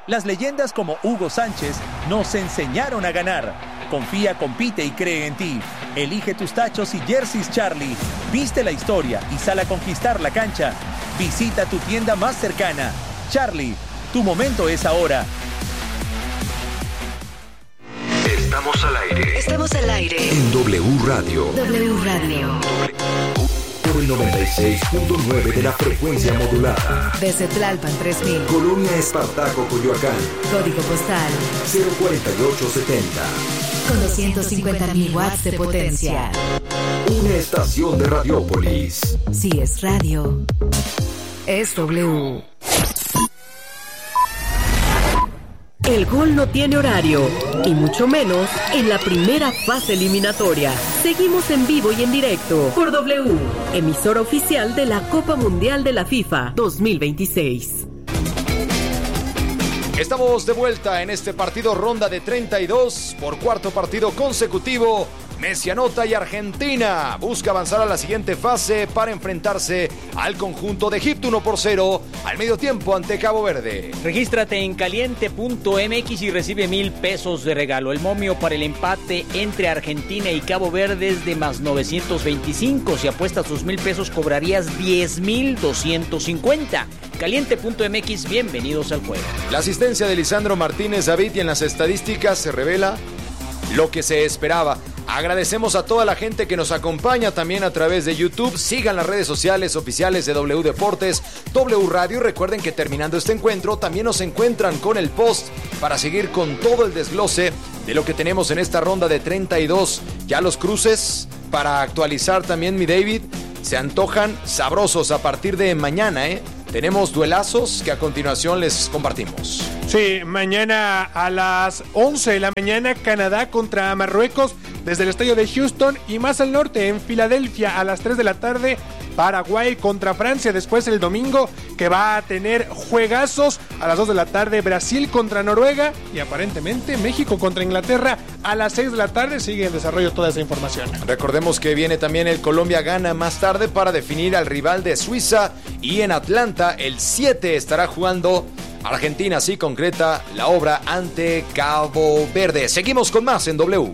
Las leyendas como Hugo Sánchez nos enseñaron a ganar. Confía, compite y cree en ti. Elige tus tachos y jerseys Charlie. Viste la historia y sal a conquistar la cancha. Visita tu tienda más cercana. Charlie, tu momento es ahora. Estamos al aire. Estamos al aire. En W Radio. W Radio. Por el 96.9 de la frecuencia modulada. Desde Tlalpan 3000. Colonia Espartaco, Coyoacán. Código postal 04870. con 250.000 watts de potencia. Una estación de Radiópolis. Si es radio, es W. El gol no tiene horario, y mucho menos en la primera fase eliminatoria. Seguimos en vivo y en directo por W, emisora oficial de la Copa Mundial de la FIFA 2026. Estamos de vuelta en este partido ronda de 32 por cuarto partido consecutivo. Messi anota y Argentina busca avanzar a la siguiente fase para enfrentarse al conjunto de Egipto 1-0 al medio tiempo ante Cabo Verde. Regístrate en caliente.mx y recibe $1,000 de regalo. El momio para el empate entre Argentina y Cabo Verde es de más 925. Si apuestas tus $1,000 cobrarías 10,250. Caliente.mx, bienvenidos al juego. La asistencia de Lisandro Martínez, David, y en las estadísticas se revela lo que se esperaba. Agradecemos a toda la gente que nos acompaña también a través de YouTube. Sigan las redes sociales oficiales de W Deportes, W Radio. Y recuerden que terminando este encuentro también nos encuentran con el post para seguir con todo el desglose de lo que tenemos en esta ronda de 32. Ya los cruces para actualizar también, mi David, se antojan sabrosos a partir de mañana, Tenemos duelazos que a continuación les compartimos. Sí, mañana a las 11 de la mañana, Canadá contra Marruecos desde el estadio de Houston, y más al norte en Filadelfia a las 3 de la tarde, Paraguay contra Francia. Después el domingo, que va a tener juegazos a las 2 de la tarde, Brasil contra Noruega, y aparentemente México contra Inglaterra a las 6 de la tarde. Sigue en desarrollo toda esa información. Recordemos que viene también el Colombia-Ghana más tarde para definir al rival de Suiza, y en Atlanta el 7 estará jugando Argentina, así concreta la obra ante Cabo Verde. Seguimos con más en W.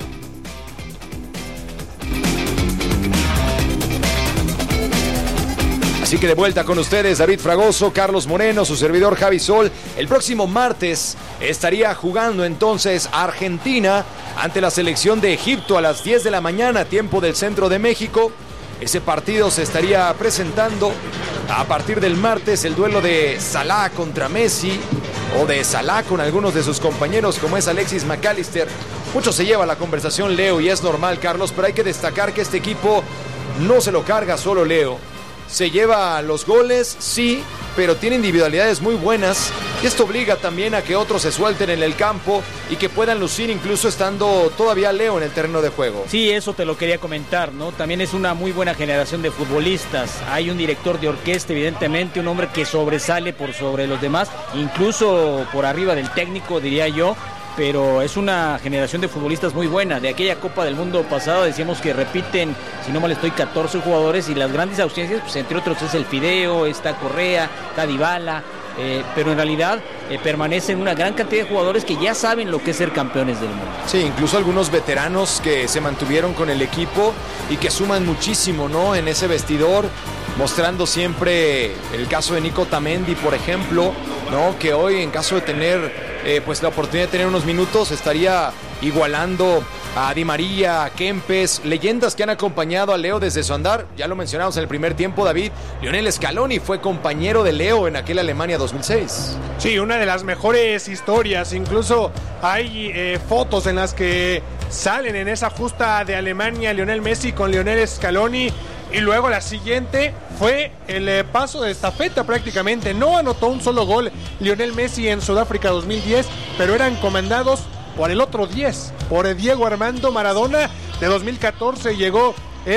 Así que de vuelta con ustedes, David Fragoso, Carlos Moreno, su servidor Javi Sol. El próximo martes estaría jugando entonces Argentina ante la selección de Egipto a las 10 de la mañana, tiempo del centro de México. Ese partido se estaría presentando a partir del martes, el duelo de Salah contra Messi, o de Salah con algunos de sus compañeros como es Alexis McAllister. Mucho se lleva la conversación Leo, y es normal, Carlos, pero hay que destacar que este equipo no se lo carga solo Leo. Se lleva los goles, sí, pero tiene individualidades muy buenas, y esto obliga también a que otros se suelten en el campo y que puedan lucir incluso estando todavía Leo en el terreno de juego. Sí, eso te lo quería comentar, ¿no? También es una muy buena generación de futbolistas. Hay un director de orquesta, evidentemente, un hombre que sobresale por sobre los demás, incluso por arriba del técnico, diría yo. Pero es una generación de futbolistas muy buena. De aquella Copa del Mundo pasada decíamos que repiten, si no mal estoy, 14 jugadores, y las grandes ausencias, pues entre otros es el Fideo, está Correa, está Dybala, pero en realidad permanecen una gran cantidad de jugadores que ya saben lo que es ser campeones del mundo. Sí, incluso algunos veteranos que se mantuvieron con el equipo y que suman muchísimo, ¿no?, en ese vestidor, mostrando siempre el caso de Nico Tamendi, por ejemplo, ¿no?, que hoy, en caso de tener pues la oportunidad de tener unos minutos, estaría igualando a Di María, a Kempes, leyendas que han acompañado a Leo desde su andar. Ya lo mencionamos en el primer tiempo, David. Lionel Scaloni fue compañero de Leo en aquel Alemania 2006. Sí, una de las mejores historias. Incluso hay fotos en las que salen en esa justa de Alemania Lionel Messi con Lionel Scaloni. Y luego la siguiente fue el paso de estafeta prácticamente. No anotó un solo gol Lionel Messi en Sudáfrica 2010, pero eran comandados por el otro 10, por Diego Armando Maradona. De 2014 llegó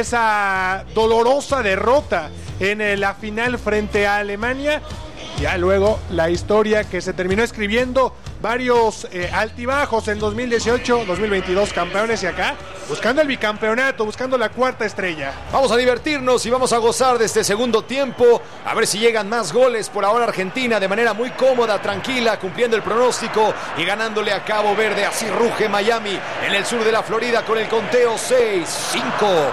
esa dolorosa derrota en la final frente a Alemania. Ya luego la historia que se terminó escribiendo varios altibajos en 2018, 2022 campeones y acá buscando el bicampeonato, buscando la cuarta estrella. Vamos a divertirnos y vamos a gozar de este segundo tiempo, a ver si llegan más goles. Por ahora Argentina de manera muy cómoda, tranquila, cumpliendo el pronóstico y ganándole a Cabo Verde. Así ruge Miami en el sur de la Florida con el conteo 6, 5,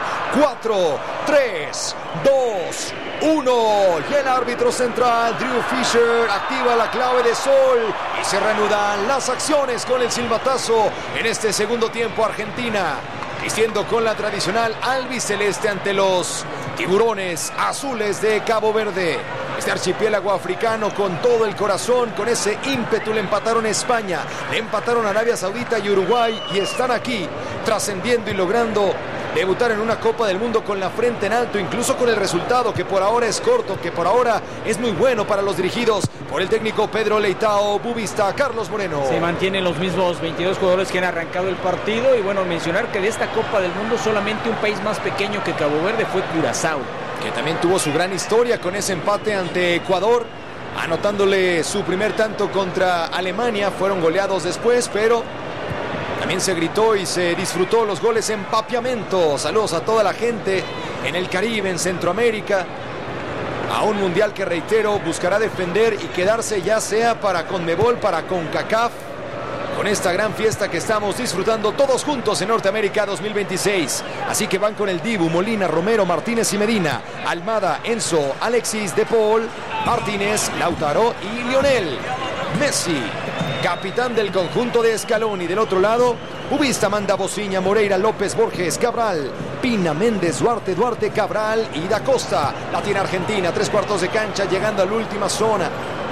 4, 3, 2, 1. Y el árbitro central, Drew Fisher, activa la clave de sol y se reanudan las acciones con el silbatazo en este segundo tiempo. Argentina vistiendo con la tradicional albiceleste ante los tiburones azules de Cabo Verde. Este archipiélago africano con todo el corazón, con ese ímpetu, le empataron a España, le empataron a Arabia Saudita y Uruguay y están aquí trascendiendo y logrando debutar en una Copa del Mundo con la frente en alto, incluso con el resultado que por ahora es corto, que por ahora es muy bueno para los dirigidos por el técnico Pedro Leitao Bubista. Carlos Moreno. Se mantienen los mismos 22 jugadores que han arrancado el partido y bueno, mencionar que de esta Copa del Mundo solamente un país más pequeño que Cabo Verde fue Curazao, que también tuvo su gran historia con ese empate ante Ecuador, anotándole su primer tanto contra Alemania. Fueron goleados después, pero también se gritó y se disfrutó los goles en Papiamento. Saludos a toda la gente en el Caribe, en Centroamérica, a un mundial que, reitero, buscará defender y quedarse, ya sea para CONMEBOL, para CONCACAF, con esta gran fiesta que estamos disfrutando todos juntos en Norteamérica 2026. Así que van con el Dibu, Molina, Romero, Martínez y Medina, Almada, Enzo, Alexis, De Paul, Martínez, Lautaro y Lionel Messi, capitán del conjunto de Scaloni. Del otro lado, Bubista manda Bociña, Moreira, López, Borges, Cabral, Pina, Méndez, Duarte, Cabral y Da Costa. La tiene Argentina, 3/4 de cancha, llegando a la última zona.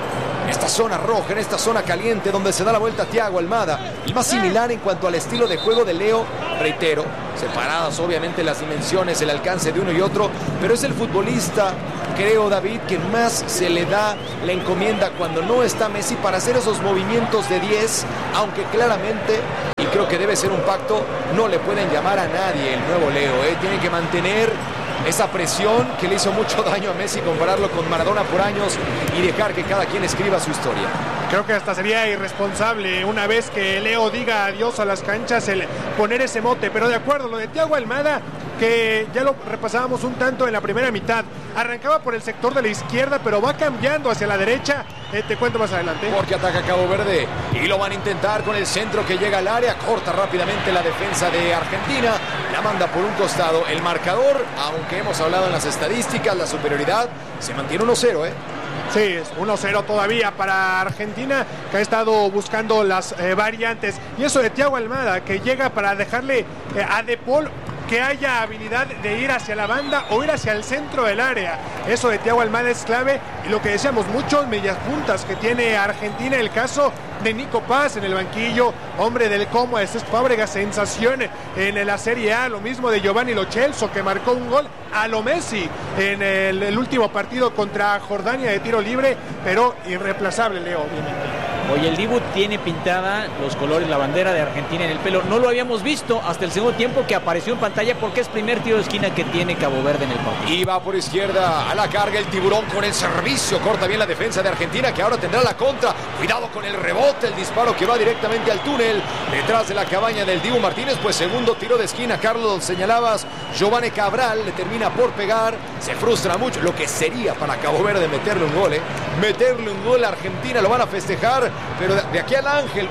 En esta zona roja, en esta zona caliente, donde se da la vuelta Thiago Almada. El más similar en cuanto al estilo de juego de Leo, reitero, separadas obviamente las dimensiones, el alcance de uno y otro, pero es el futbolista, creo, David, que más se le da la encomienda cuando no está Messi para hacer esos movimientos de 10, aunque claramente, y creo que debe ser un pacto, no le pueden llamar a nadie el nuevo Leo, tiene que mantener esa presión que le hizo mucho daño a Messi, compararlo con Maradona por años y dejar que cada quien escriba su historia. Creo que hasta sería irresponsable una vez que Leo diga adiós a las canchas el poner ese mote, pero de acuerdo, lo de Thiago Almada, que ya lo repasábamos un tanto en la primera mitad, arrancaba por el sector de la izquierda, pero va cambiando hacia la derecha, te cuento más adelante. Porque ataca Cabo Verde y lo van a intentar con el centro que llega al área, corta rápidamente la defensa de Argentina, la manda por un costado. El marcador, aunque hemos hablado en las estadísticas, la superioridad, se mantiene 1-0, Sí, es 1-0 todavía para Argentina, que ha estado buscando las variantes. Y eso de Thiago Almada, que llega para dejarle a De Paul que haya habilidad de ir hacia la banda o ir hacia el centro del área. Eso de Thiago Almada es clave. Y lo que decíamos, muchos medias puntas que tiene Argentina, el caso de Nico Paz en el banquillo, hombre del Como, es Fábregas, sensación en la Serie A, lo mismo de Giovanni Lo Celso, que marcó un gol a lo Messi en el último partido contra Jordania de tiro libre, pero irreemplazable Leo, obviamente. Oye, el Dibu tiene pintada los colores, la bandera de Argentina en el pelo. No lo habíamos visto hasta el segundo tiempo que apareció en pantalla, porque es primer tiro de esquina que tiene Cabo Verde en el partido. Y va por izquierda a la carga el tiburón con el servicio. Corta bien la defensa de Argentina, que ahora tendrá la contra. Cuidado con el rebote, el disparo que va directamente al túnel detrás de la cabaña del Dibu Martínez. Pues segundo tiro de esquina, Carlos, señalabas. Giovanni Cabral le termina por pegar. Se frustra mucho. Lo que sería para Cabo Verde meterle un gol, meterle un gol a Argentina. Lo van a festejar, pero de aquí al Ángel,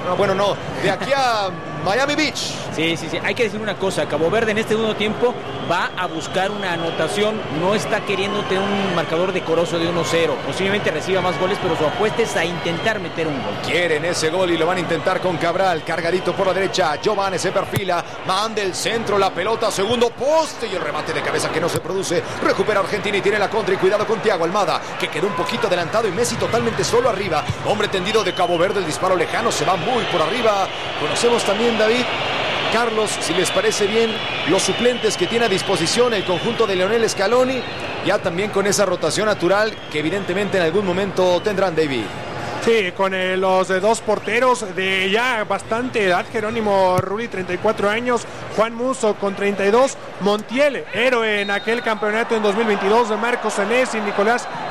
de aquí a Miami Beach. Sí, hay que decir una cosa, Cabo Verde en este segundo tiempo va a buscar una anotación, no está queriendo tener un marcador decoroso de 1-0, posiblemente reciba más goles, pero su apuesta es a intentar meter un gol. Quieren ese gol y lo van a intentar con Cabral, cargadito por la derecha, Giovanni se perfila, manda el centro, la pelota, segundo poste y el remate de cabeza que no se produce, recupera Argentina y tiene la contra, y cuidado con Thiago Almada, que quedó un poquito adelantado y Messi totalmente solo arriba, hombre tendido de Cabo Verde, el disparo lejano, se va muy por arriba. Conocemos también, David, Carlos, si les parece bien, los suplentes que tiene a disposición el conjunto de Lionel Scaloni, ya también con esa rotación natural que evidentemente en algún momento tendrán, David. Sí, con los dos porteros de ya bastante edad, Jerónimo Rulli, 34 años, Juan Musso con 32, Montiel, héroe en aquel campeonato en 2022, de Marcos Senesi, Nicolás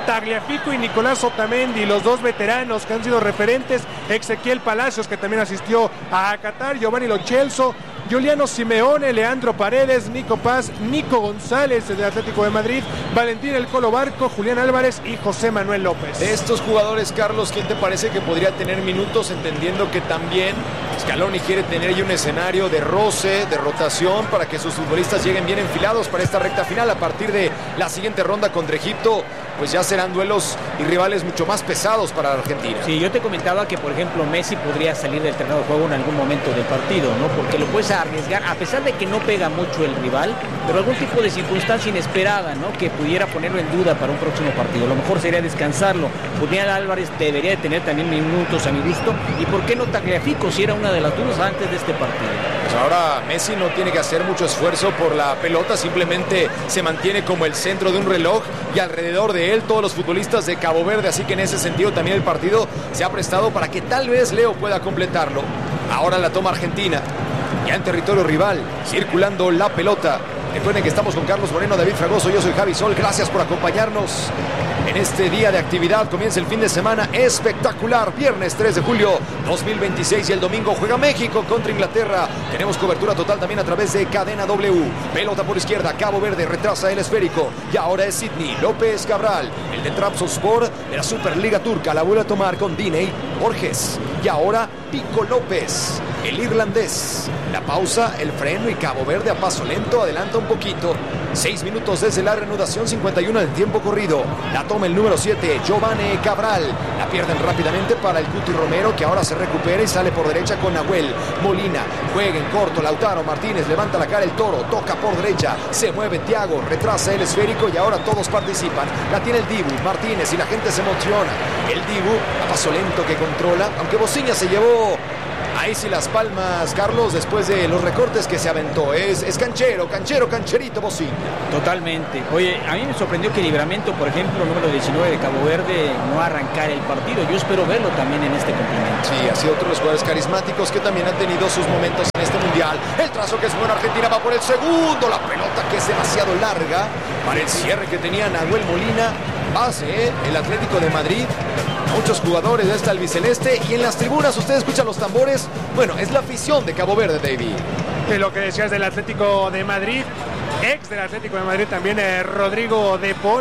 Tagliafico y Nicolás Otamendi, los dos veteranos que han sido referentes, Ezequiel Palacios, que también asistió a Qatar, Giovanni Lo Celso, Giuliano Simeone, Leandro Paredes, Nico Paz, Nico González del Atlético de Madrid, Valentín El Colo Barco, Julián Álvarez y José Manuel López. De estos jugadores, Carlos, ¿quién te parece que podría tener minutos, entendiendo que también Scaloni quiere tener ahí un escenario de roce, de rotación, para que sus futbolistas lleguen bien enfilados para esta recta final? A partir de la siguiente ronda contra Egipto, pues ya serán duelos y rivales mucho más pesados para la Argentina. Sí, yo te comentaba que, por ejemplo, Messi podría salir del terreno de juego en algún momento del partido, ¿no? Porque lo puedes arriesgar, a pesar de que no pega mucho el rival, pero algún tipo de circunstancia inesperada, ¿no? Que pudiera ponerlo en duda para un próximo partido. Lo mejor sería descansarlo. Julián Álvarez debería de tener también minutos a mi gusto. ¿Y por qué no Tagliafico, si era una de las dudas antes de este partido? Pues ahora Messi no tiene que hacer mucho esfuerzo por la pelota, simplemente se mantiene como el centro de un reloj y alrededor de él todos los futbolistas de Cabo Verde, así que en ese sentido también el partido se ha prestado para que tal vez Leo pueda completarlo. Ahora la toma Argentina, ya en territorio rival, circulando la pelota. Recuerden que estamos con Carlos Moreno, David Fragoso, yo soy Javi Sol, gracias por acompañarnos en este día de actividad. Comienza el fin de semana espectacular, viernes 3 de julio 2026, y el domingo juega México contra Inglaterra. Tenemos cobertura total también a través de Cadena W. Pelota por izquierda, Cabo Verde retrasa el esférico, y ahora es Sidney López Cabral, el de Trabzonspor de la Superliga Turca, la vuelve a tomar con Diney Borges, y ahora Pico López, el irlandés. La pausa, el freno, y Cabo Verde a paso lento adelanta un poquito. 6 minutos desde la reanudación, 51 del tiempo corrido. La toma el número 7, Giovanni Cabral. La pierden rápidamente para el Cuti Romero, que ahora se recupera y sale por derecha con Nahuel Molina. Juega en corto Lautaro Martínez, levanta la cara el Toro, toca por derecha, se mueve Thiago, retrasa el esférico y ahora todos participan. La tiene el Dibu Martínez y la gente se emociona. El Dibu a paso lento que controla, aunque Bociña se llevó ahí sí las palmas, Carlos, después de los recortes que se aventó. Es cancherito Bociña. Totalmente. Oye, a mí me sorprendió que Livramento, por ejemplo, número 19 de Cabo Verde, no arrancara el partido. Yo espero verlo también en este complemento. Sí, ha sido otro de los jugadores carismáticos que también han tenido sus momentos en este mundial. El trazo que es bueno, Argentina va por el segundo. La pelota que es demasiado larga para el cierre que tenía Nahuel Molina. Base, el Atlético de Madrid. Muchos jugadores de esta albiceleste, y en las tribunas ustedes escuchan los tambores. Bueno, es la afición de Cabo Verde, David. Lo que decías del Atlético de Madrid, ex del Atlético de Madrid también, Rodrigo de Paul.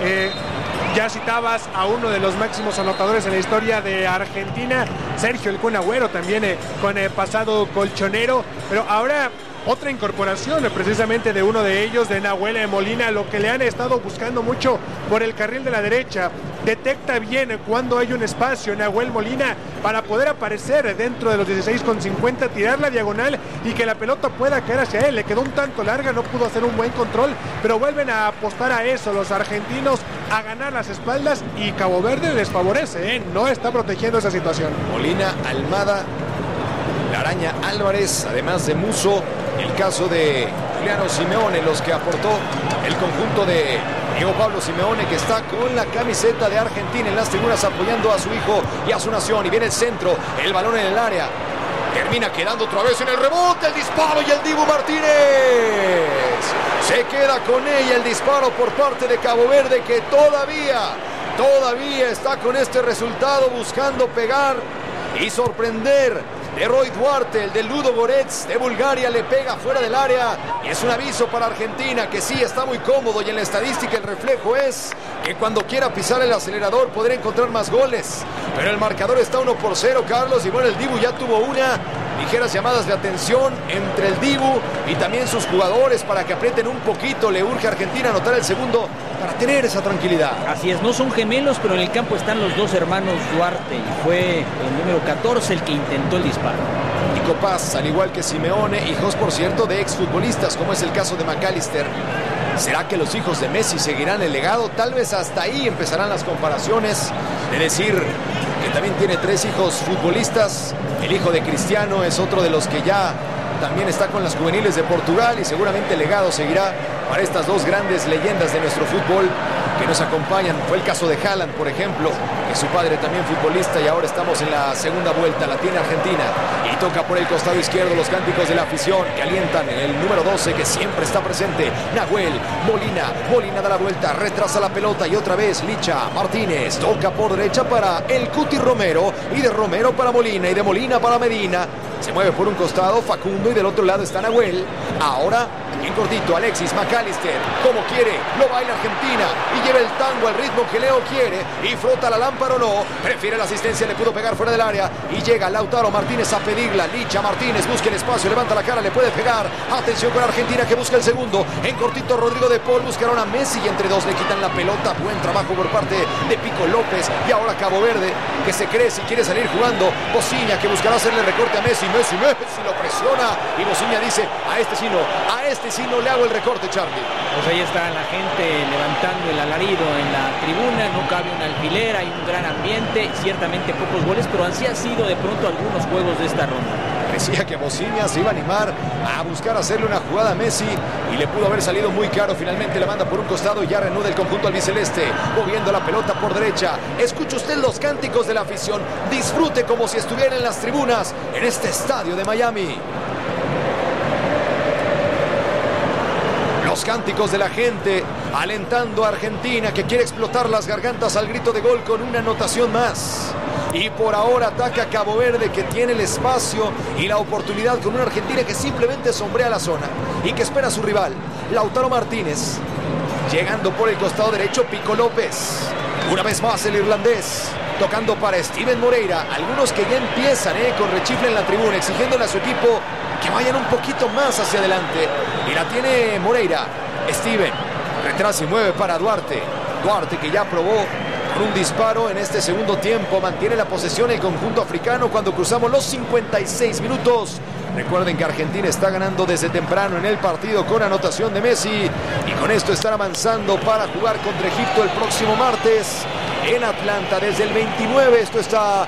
Ya citabas a uno de los máximos anotadores en la historia de Argentina, Sergio El Kun Agüero, también con pasado colchonero, pero ahora otra incorporación precisamente de uno de ellos, de Nahuel Molina, lo que le han estado buscando mucho por el carril de la derecha. Detecta bien cuando hay un espacio Nahuel Molina para poder aparecer dentro de los 16,50, tirar la diagonal y que la pelota pueda caer hacia él. Le quedó un tanto larga, no pudo hacer un buen control, pero vuelven a apostar a eso los argentinos, a ganar las espaldas, y Cabo Verde les favorece, no está protegiendo esa situación. Molina, Almada, la Araña Álvarez, además de Musso, el caso de Giuliano Simeone, los que aportó el conjunto de Diego Pablo Simeone, que está con la camiseta de Argentina en las tribunas apoyando a su hijo y a su nación. Y viene el centro, el balón en el área, termina quedando otra vez en el rebote, el disparo, y el Dibu Martínez se queda con ella. El disparo por parte de Cabo Verde, que todavía está con este resultado, buscando pegar y sorprender. De Roy Duarte, el de Ludo Goretz de Bulgaria, le pega fuera del área, y es un aviso para Argentina, que sí está muy cómodo, y en la estadística el reflejo es que cuando quiera pisar el acelerador podrá encontrar más goles, pero el marcador está 1-0, Carlos, y bueno, el Dibu ya tuvo ligeras llamadas de atención entre el Dibu y también sus jugadores para que aprieten un poquito. Le urge a Argentina anotar el segundo para tener esa tranquilidad. Así es, no son gemelos, pero en el campo están los dos hermanos Duarte, y fue el número 14 el que intentó el disparo. Nico Paz, al igual que Simeone, hijos por cierto de exfutbolistas, como es el caso de McAllister. ¿Será que los hijos de Messi seguirán el legado? Tal vez hasta ahí empezarán las comparaciones, de decir que también tiene 3 hijos futbolistas. El hijo de Cristiano es otro de los que ya también está con las juveniles de Portugal, y seguramente el legado seguirá para estas dos grandes leyendas de nuestro fútbol que nos acompañan. Fue el caso de Haaland, por ejemplo, es su padre también futbolista, y ahora estamos en la segunda vuelta. La tiene Argentina y toca por el costado izquierdo. Los cánticos de la afición que alientan en el número 12, que siempre está presente, Nahuel Molina da la vuelta, retrasa la pelota y otra vez Licha Martínez toca por derecha para el Cuti Romero, y de Romero para Molina, y de Molina para Medina. Se mueve por un costado Facundo y del otro lado está Nahuel. Ahora en cortito Alexis McAllister, como quiere, lo baila Argentina y lleva el tango al ritmo que Leo quiere, y frota la lámpara o no, prefiere la asistencia, le pudo pegar fuera del área y llega Lautaro Martínez a pedirla. Licha Martínez busca el espacio, levanta la cara, le puede pegar. Atención con Argentina que busca el segundo. En cortito Rodrigo de Paul buscaron a Messi y entre dos le quitan la pelota. Buen trabajo por parte de Pico López. Y ahora Cabo Verde, que se cree si quiere salir jugando. Bociña, que buscará hacerle recorte a Messi lo presiona y Bociña dice: a este sí no le hago el recorte, Charlie. Pues ahí está la gente levantando el alarido en la tribuna. No cabe un alfiler, hay un gran ambiente, ciertamente pocos goles, pero así ha sido de pronto algunos juegos de esta ronda. Decía que Bociña se iba a animar a buscar hacerle una jugada a Messi y le pudo haber salido muy caro. Finalmente la manda por un costado y ya reanuda el conjunto albiceleste, moviendo la pelota por derecha. Escuche usted los cánticos de la afición, disfrute como si estuviera en las tribunas en este estadio de Miami. Los cánticos de la gente alentando a Argentina, que quiere explotar las gargantas al grito de gol con una anotación más. Y por ahora ataca Cabo Verde, que tiene el espacio y la oportunidad con una Argentina que simplemente sombrea la zona y que espera a su rival. Lautaro Martínez llegando por el costado derecho, Pico López. Una vez más el irlandés tocando para Steven Moreira. Algunos que ya empiezan con rechifle en la tribuna, exigiéndole a su equipo que vayan un poquito más hacia adelante. Y la tiene Moreira. Steven retrasa y mueve para Duarte, que ya probó con un disparo en este segundo tiempo. Mantiene la posesión el conjunto africano cuando cruzamos los 56 minutos. Recuerden que Argentina está ganando desde temprano en el partido con anotación de Messi, y con esto están avanzando para jugar contra Egipto el próximo martes en Atlanta desde el 29. Esto está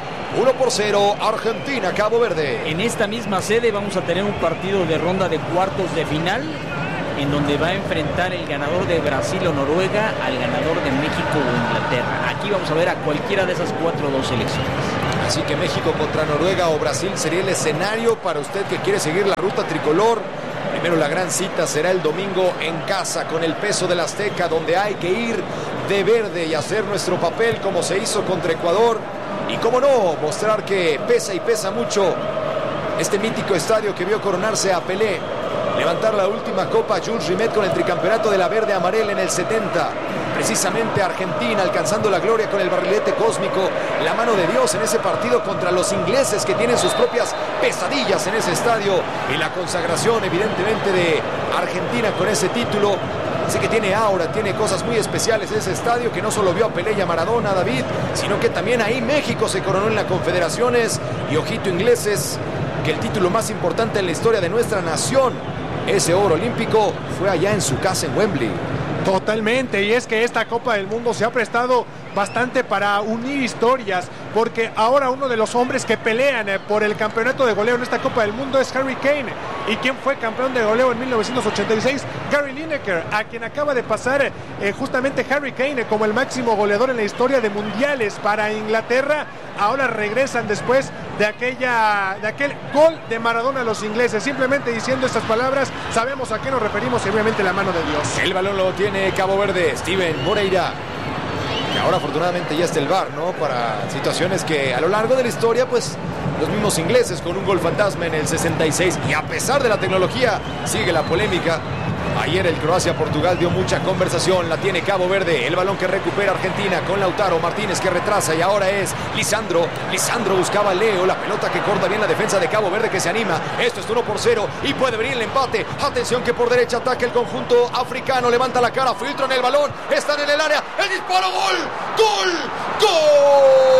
1-0 Argentina, Cabo Verde. En esta misma sede vamos a tener un partido de ronda de cuartos de final, en donde va a enfrentar el ganador de Brasil o Noruega al ganador de México o Inglaterra. Aquí vamos a ver a cualquiera de esas 4 selecciones. Así que México contra Noruega o Brasil sería el escenario para usted que quiere seguir la ruta tricolor. Primero la gran cita será el domingo en casa con el peso del Azteca, donde hay que ir de verde y hacer nuestro papel como se hizo contra Ecuador. Y cómo no, mostrar que pesa y pesa mucho este mítico estadio que vio coronarse a Pelé, levantar la última copa Jules Rimet con el tricampeonato de la verde amarela en el 70. Precisamente Argentina alcanzando la gloria con el barrilete cósmico, la mano de Dios en ese partido contra los ingleses, que tienen sus propias pesadillas en ese estadio, y la consagración evidentemente de Argentina con ese título. Así que tiene aura, tiene cosas muy especiales ese estadio, que no solo vio a Pelé y a Maradona, David, sino que también ahí México se coronó en las Confederaciones. Y ojito, ingleses, que el título más importante en la historia de nuestra nación, ese oro olímpico, fue allá en su casa en Wembley. Totalmente, y es que esta Copa del Mundo se ha prestado bastante para unir historias, porque ahora uno de los hombres que pelean por el campeonato de goleo en esta Copa del Mundo es Harry Kane. ¿Y quién fue campeón de goleo en 1986? Gary Lineker, a quien acaba de pasar justamente Harry Kane como el máximo goleador en la historia de mundiales para Inglaterra. Ahora regresan después de aquel gol de Maradona a los ingleses. Simplemente diciendo estas palabras, sabemos a qué nos referimos, y obviamente la mano de Dios. El balón lo tiene Cabo Verde, Steven Moreira. Y ahora afortunadamente ya está el VAR, ¿no? Para situaciones que a lo largo de la historia, pues los mismos ingleses con un gol fantasma en el 66, y a pesar de la tecnología sigue la polémica. Ayer el Croacia-Portugal dio mucha conversación. La tiene Cabo Verde, el balón que recupera Argentina con Lautaro Martínez, que retrasa, y ahora es Lisandro buscaba a Leo, la pelota que corta bien la defensa de Cabo Verde, que se anima. Esto es 1-0 y puede venir el empate. Atención que por derecha ataca el conjunto africano, levanta la cara, filtran el balón, están en el área, el disparo, ¡gol!